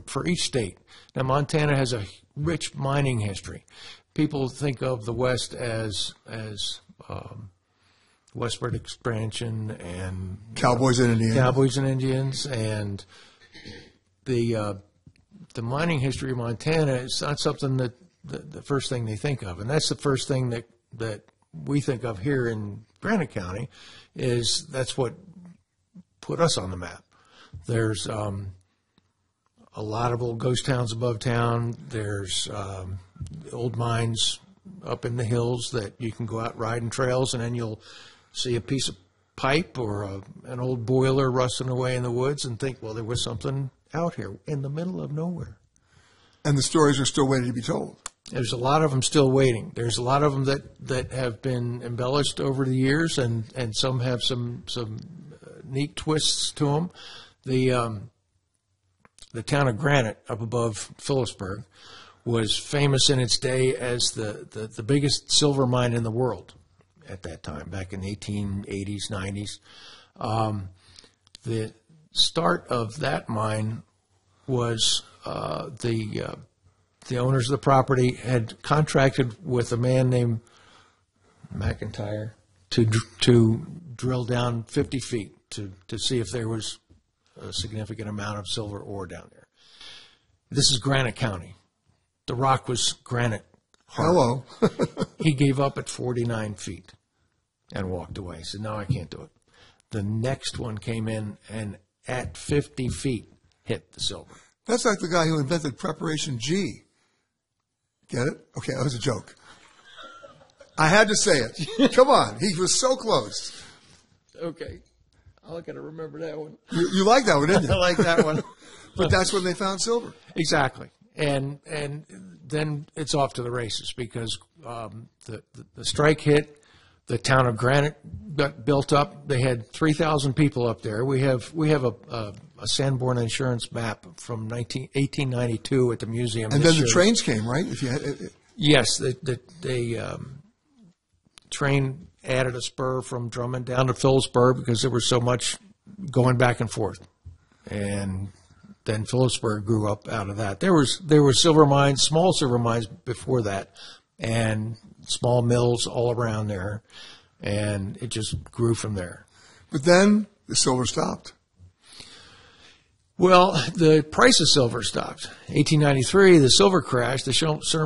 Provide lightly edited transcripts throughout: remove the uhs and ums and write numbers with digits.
for each state. Now, Montana has a rich mining history. People think of the West as westward expansion and Cowboys and Indians, and the mining history of Montana is not something that the first thing they think of, and that's the first thing that we think of here in Granite County. That's what put us on the map. There's a lot of old ghost towns above town. There's old mines up in the hills that you can go out riding trails, and then you'll see a piece of pipe or an old boiler rusting away in the woods and think, well, there was something out here in the middle of nowhere. And the stories are still waiting to be told. There's a lot of them still waiting. There's a lot of them that have been embellished over the years, and some have some neat twists to them. The town of Granite up above Phillipsburg was famous in its day as the biggest silver mine in the world at that time, back in the 1880s, 90s. The start of that mine was the owners of the property had contracted with a man named McIntyre to drill down 50 feet to see if there was a significant amount of silver ore down there. This is Granite County. The rock was granite hard. Hello. He gave up at 49 feet and walked away. He said, no, I can't do it. The next one came in and at 50 feet hit the silver. That's like the guy who invented Preparation G. Get it? Okay, that was a joke. I had to say it. Come on. He was so close. Okay. I got to remember that one. You like that one, didn't you? I like that one. But that's when they found silver. Exactly. And then it's off to the races because the strike hit, the town of Granite got built up. They had 3,000 people up there. We have a Sanborn Insurance map from 1892 at the museum. And then the trains came, right? Yes, the train added a spur from Drummond down to Phillipsburg because there was so much going back and forth. And then Phillipsburg grew up out of that. There were silver mines, small silver mines before that, and small mills all around there, and it just grew from there. But then the silver stopped. Well, the price of silver stopped. 1893, the silver crash. The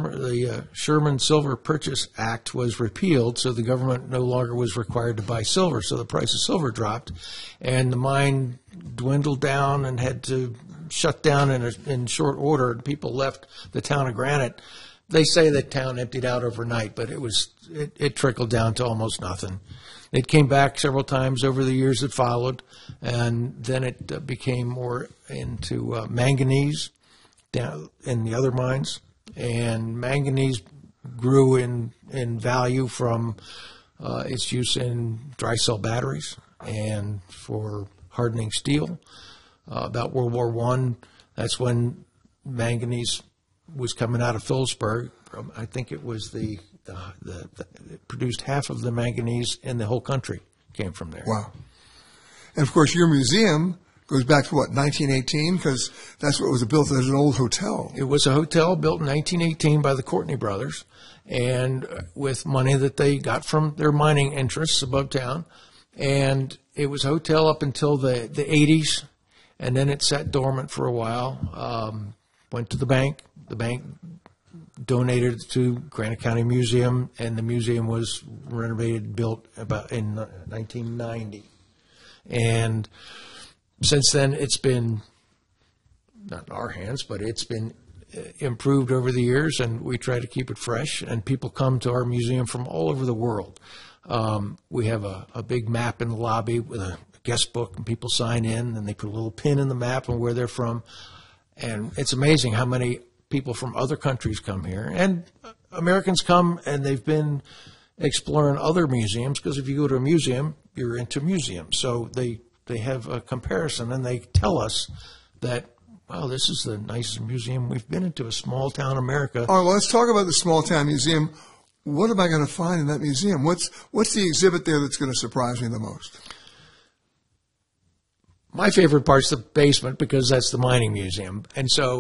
Sherman Silver Purchase Act was repealed, so the government no longer was required to buy silver. So the price of silver dropped, and the mine dwindled down and had to shut down in short order. And people left the town of Granite. They say the town emptied out overnight, but it trickled down to almost nothing. It came back several times over the years that followed, and then it became more into manganese down in the other mines. And manganese grew in value from its use in dry cell batteries and for hardening steel. About World War I, that's when manganese was coming out of Phillipsburg. I think it was it produced half of the manganese in the whole country came from there. Wow. And, of course, your museum goes back to, 1918? Because that's what was built as an old hotel. It was a hotel built in 1918 by the Courtney brothers, and with money that they got from their mining interests above town. And it was a hotel up until the 80s, and then it sat dormant for a while. Went to the bank. The bank donated it to Granite County Museum, and the museum was renovated and built about in 1990. And since then, it's been, not in our hands, but it's been improved over the years, and we try to keep it fresh. And people come to our museum from all over the world. We have a big map in the lobby with a guest book, and people sign in, and they put a little pin in the map and where they're from. And it's amazing how many people from other countries come here. And Americans come, and they've been exploring other museums, because if you go to a museum, you're into museums. So they have a comparison, and they tell us that, wow, this is the nicest museum we've been into, a small-town America. All right, well, let's talk about the small-town museum. What am I going to find in that museum? What's the exhibit there that's going to surprise me the most? My favorite part's the basement, because that's the mining museum. And so